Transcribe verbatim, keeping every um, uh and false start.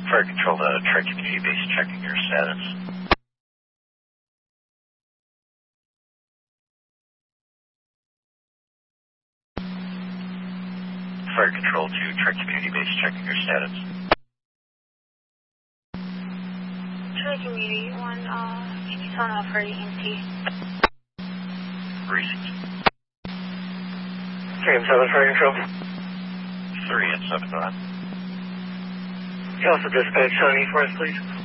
Fire Control to Tri Community Base, checking your status. Fire Control to Tri Community Base, checking your status. Tri Community one, uh, can you turn off for E M T? Received. three and seven, Fire Control. three and seven, go ahead. You also dispatch on E for us, please.